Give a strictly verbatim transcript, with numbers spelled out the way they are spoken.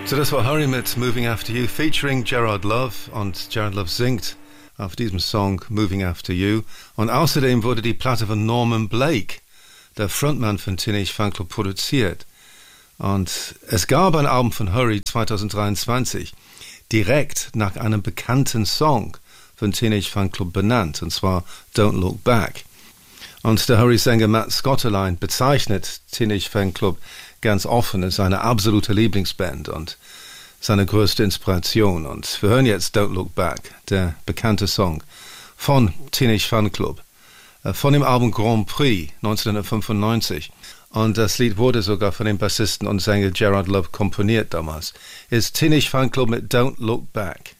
So, das war Hurry mit Moving After You, featuring Gerard Love, und Gerard Love singt auf diesem Song Moving After You. Und außerdem wurde die Platte von Norman Blake, der Frontmann von Teenage Fanclub, produziert. Und es gab ein Album von Hurry zwanzig dreiundzwanzig, direkt nach einem bekannten Song von Teenage Fanclub benannt, und zwar Don't Look Back. Und der Hurry-Sänger Matt Scotterline bezeichnet Teenage Fanclub ganz offen als seine absolute Lieblingsband und seine größte Inspiration. Und wir hören jetzt Don't Look Back, der bekannte Song von Teenage Fanclub, von dem Album Grand Prix neunzehnhundertfünfundneunzig. Und das Lied wurde sogar von dem Bassisten und Sänger Gerard Love komponiert damals. Ist Teenage Fanclub mit Don't Look Back.